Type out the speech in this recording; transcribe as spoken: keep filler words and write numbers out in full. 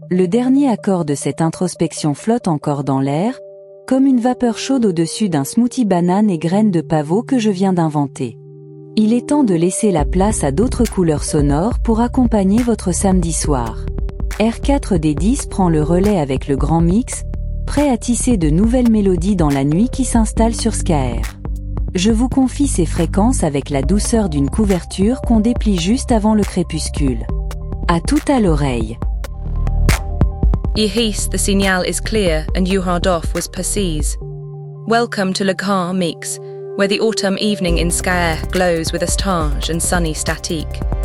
Le dernier accord de cette introspection flotte encore dans l'air, comme une vapeur chaude au-dessus d'un smoothie banane et graines de pavot que je viens d'inventer. Il est temps de laisser la place à d'autres couleurs sonores pour accompagner votre samedi soir. R quatre D dix prend le relais avec le grand mix, prêt à tisser de nouvelles mélodies dans la nuit qui s'installe sur S K R. Je vous confie ces fréquences avec la douceur d'une couverture qu'on déplie juste avant le crépuscule. À tout à l'oreille. I his the signal is clear and you hard off was perceived. Welcome to Le Car Mix, where the autumn evening in Skaer glows with a stage and sunny statique.